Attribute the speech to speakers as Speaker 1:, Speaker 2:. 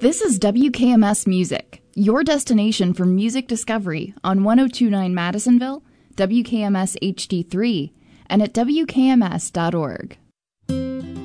Speaker 1: This is WKMS Music, your destination for music discovery on 1029 Madisonville, WKMS HD3, and at WKMS.org.